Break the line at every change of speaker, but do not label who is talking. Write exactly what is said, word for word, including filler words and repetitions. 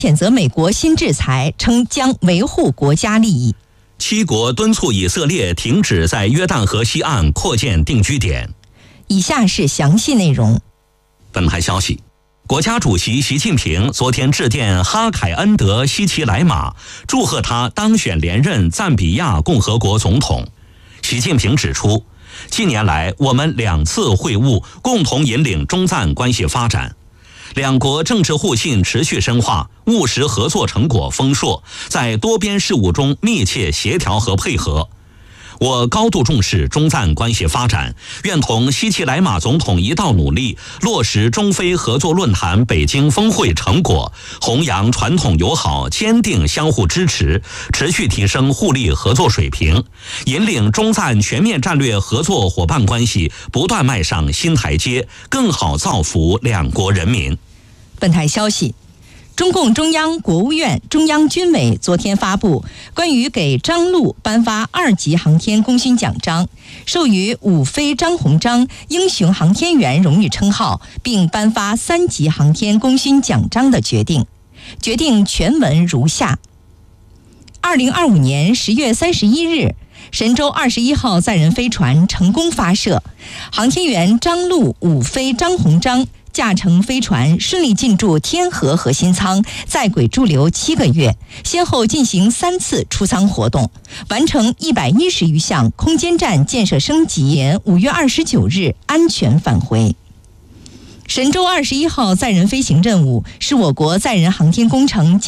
谴责美国新制裁，称将维护国家利益。
七国敦促以色列停止在约旦河西岸扩建定居点。
以下是详细内容。
本台消息，国家主席习近平昨天致电哈凯恩德·希奇莱马，祝贺他当选连任赞比亚共和国总统。习近平指出，近年来我们两次会晤，共同引领中赞关系发展。两国政治互信持续深化，务实合作成果丰硕，在多边事务中密切协调和配合。我高度重视中赞关系发展，愿同希奇莱马总统一道努力，落实中非合作论坛北京峰会成果，弘扬传统友好，坚定相互支持，持续提升互利合作水平，引领中赞全面战略合作伙伴关系不断迈上新台阶，更好造福两国人民。
本台消息，中共中央、国务院、中央军委昨天发布关于给张陆颁发二级航天功勋奖章，授予伍飞张鸿章英雄航天员荣誉称号，并颁发三级航天功勋奖章的决定。决定全文如下：二零二五年十月三十一日，神舟二十一号载人飞船成功发射，航天员张陆、伍飞张鸿章驾乘飞船顺利进驻天河核心舱，在轨驻留七个月，先后进行三次出舱活动，完成一百一十余项空间站建设升级。五月二十九日安全返回。神舟二十一号载人飞行任务是我国载人航天工程